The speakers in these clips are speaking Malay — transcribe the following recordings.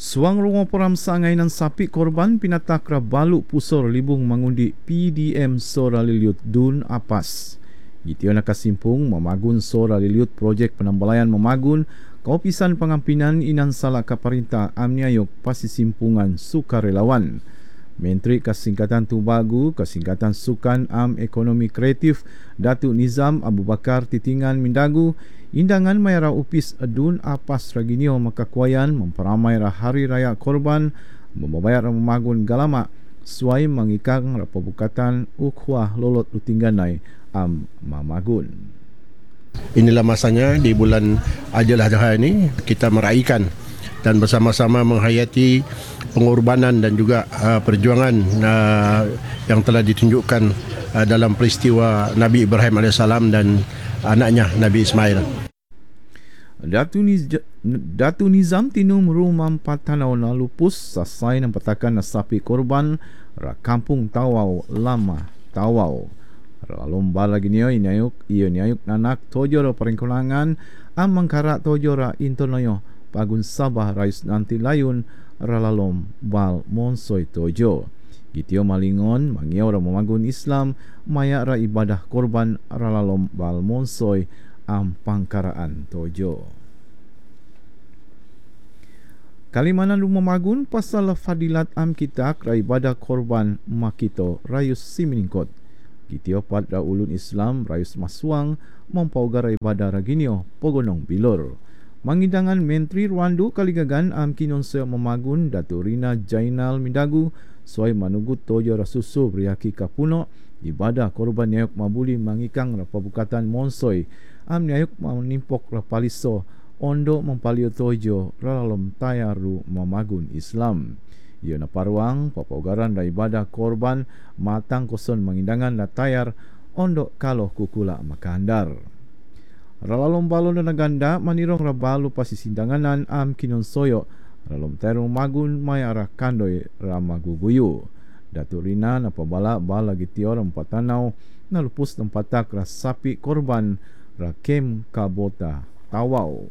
Suang rungo poram sangai nan sapi korban pinatak ra baluk pusor libung mangundi PDM Sora Liliut Dun Apas. Gitio nakasimpung memagun Sora Liliut projek penambalayan memagun kaopisan pengampinan inan salak kaparinta amniayok pasisimpungan sukarelawan. Menteri Kasingkatan Tubagu, Kasingkatan Sukan Ekonomi Kreatif, Datuk Nizam Abu Bakar Titingan Mindagu, indangan mayara upis Dun Apas Raginio Makakuayan memperamai Hari Raya Korban, membayar memagun galama, suai mengikang rapabukatan ukhwah lolot utingganai mamagun. Inilah masanya di bulan Aidil Adha ini kita meraihkan dan bersama-sama menghayati pengorbanan dan juga perjuangan yang telah ditunjukkan dalam peristiwa Nabi Ibrahim AS dan anaknya Nabi Ismail. Datu Nizam tinum rumah 4 tahun lupus sasai nampatakan nasapi korban ra kampung Tawau lama Tawau. Lomba lagi niyo inayuk nanak tojoro peringkulangan amang karak tojora intonoyo pagun Sabah rais nanti layun ralalom bal monsoi tojo. Gitio malingon mangiau ra memagun Islam maya ra ibadah korban ralalom bal monsoi pangkaraan tojo. Kalimanan rumah magun pasal fadilat kitak ra ibadah korban makito rayus siminingkot. Gitio pada ulun Islam rayus masuang mempaugar ibadah raginio pogonong bilor. Mangidangan Menteri Rwandu Kaligagan kinonse memagun Datuk Rina Jainal Mindagu suai manugut tojo rasusu riaki kapuno ibadah korban nyayuk mabuli mangikang rapabukatan monsoi nyayuk manimpok rapaliso ondo mempalio tojo ralalom tayaru memagun Islam. Ia na paruang papaugaran da ibadah korban matang koson mangindangan da tayar ondo kaloh kukula makandar. Ralalom balon na ganda manirong rabalu pasisindanganan kinonsoyo ralalom terong magun may arakandoi ramaguguyu. Datuk Rina na pabala bala gitior 4 tanaw na lupus ng patak rasapi korban rakem kabota Tawau.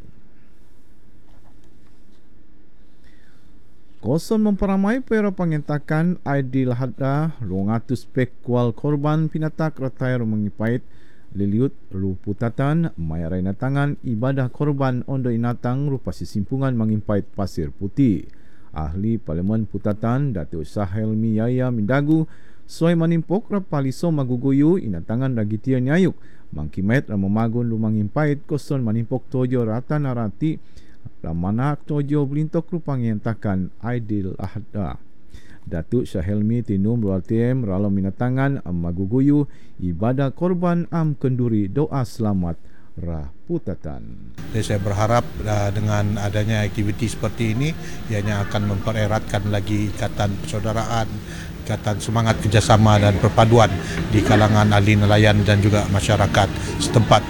Koson memperamai pero pangentakan Aidil Adha 200 pekwal korban pinatak ratayar mengipait liliut ruputatan mayarai natangan ibadah korban ondo inatang rupa sisimpungan mengimpait pasir putih. Ahli Parlimen Putatan Datuk Sahelmi Yaya Mindagu suai manimpok rapaliso maguguyu inatangan dagitia nyayuk mangkimet ramamagun lumangimpait koson manimpok tojo rata narati ramanak tojo belintok rupang yang takan Aidil Adha. Datuk Syahelmi tinum rualtem ralam minatangan maguguyu ibadah korban kenduri doa selamat raputatan. Jadi saya berharap dengan adanya aktiviti seperti ini ianya akan mempereratkan lagi ikatan persaudaraan, ikatan semangat kerjasama dan perpaduan di kalangan ahli nelayan dan juga masyarakat setempat.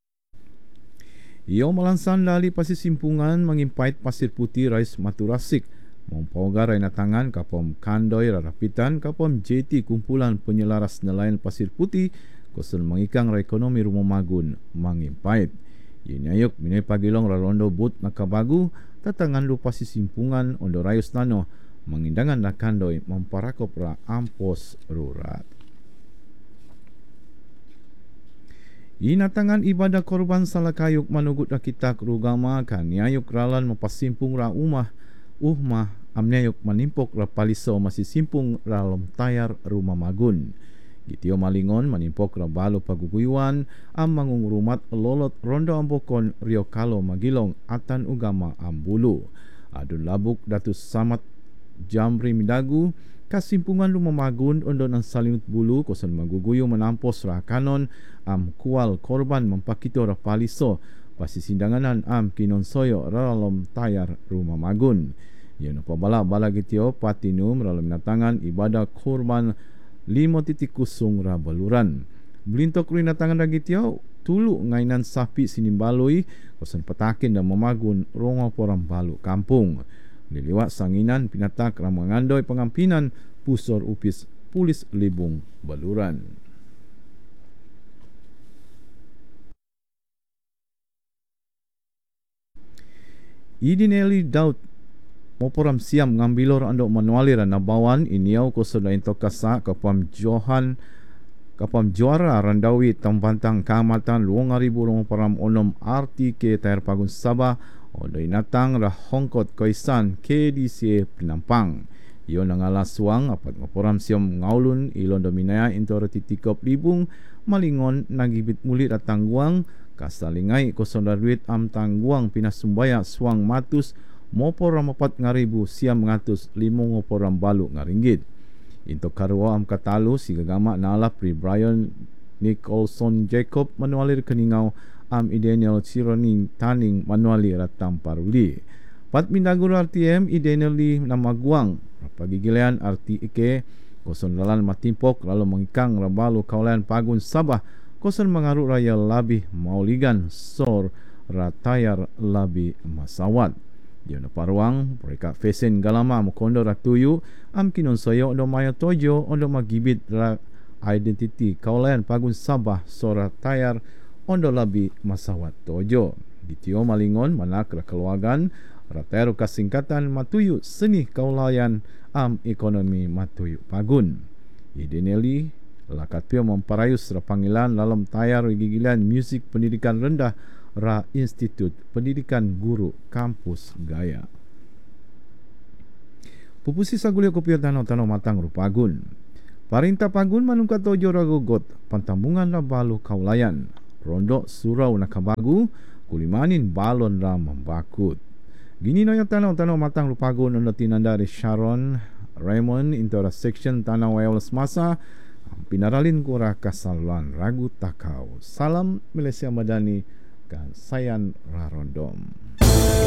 Ia melansan dari pasisimpungan mengimpait pasir putih rais Maturasik mempaugar raina tangan kapom kandoi rarapitan kapom JT kumpulan penyelaras nelayan pasir putih koson mengikang ekonomi rumah magun mengimpait. Ia nyayuk minai pagilong ralondo but nakabagu tatangan lu pasisimpungan ondo rayus nano mengindangan da kandoi memparakop ra ampos rurat. Inatangan ibadah korban salakayuk manugut rakitak rugama kan nyayuk ralan mapasimpung ra umah amnyayuk manimpok ra paliso masih simpung ralom tayar rumah magun. Gitio malingon manimpok ra balo paguguyuan mangung rumat lolot rondo ambokon rio kalo magilong atan ugama ambulu. Adun labuk Datus Samad Jamri Mindagu kasimpungan rumah magun ondo nan salimut bulu kosan maguguyu menampos ra kanon kual korban mempakito ra paliso pasisindanganan kinonsoyo ralom tayar rumah magun. Ia na pabala gitio patinum ralam natangan ibadah korban 5.0 ra baluran. Belintok rin natangan ra gitio tulu ngainan sapi sinimbalui kosan petakin dan memagun rongo poram balu kampung. Liliwat sanginan pinatak ramangandoi pengampinan pusor upis pulis libung baluran. Idineli Daud moporam siam ngambilor andok manuali ranabawan iniau kosoda into kasa kapam Johan kapam juara randawi tambantang kamatan 2000 param onom RTK Tayar Pagun Sabah odo inatang ra hongkot koisan KDC Penampang. Iyo nangala suang apat moporam siam ngaulun ilon dominaya into titikop libung malingon nagibit mulit at tangguang kasalingai kosoda duit am tangguang pinasumbaya suang matus moporam 4,000 siam ngatus 5 moporam balu ngaringgit. Into karwa am katalu si gagama nala pri Brian Nicholson Jacob manualir keningau am Daniel Chironing Taning manualir ratam paruli. Pat mindagur RTM Daniel li namaguang pagigilean RTK koson lalan matimpok lalu mengikang rabalu kaulan Pagun Sabah koson mengaruk raya labih mauligan sor ratayar labih masawat. Dia na paruang mereka fesen galama mukondo ratuyu am kinon sayo ondo maya tojo ondo magibit ra identiti kaulan Pagun Sabah sora tayar ondo labi masawat tojo. Ditio malingon manak ra keluagan ratayar kasingkatan matuyu seni kaulayan am ekonomi matuyu Pagun. Ideneli lakat pio memparayus ra panggilan dalam tayar gigilan musik pendidikan rendah ra Institut Pendidikan Guru Kampus Gaya. Pupusi sagulia kopio tanau-tanau matang ru Pagun. Parintah Pagun manungkat tojo ragogot pantambungan ra balu kaulayan. Rondok surau nakabagu kulimanin balon ra membakut. Gini noyo tanau-tanau matang ru Pagun ono tinanda dari Sharon Raymond intora section tanau Wales masa pinaralin kura kasaluan ragu takau. Salam Malaysia Madani kan sayan rarondom.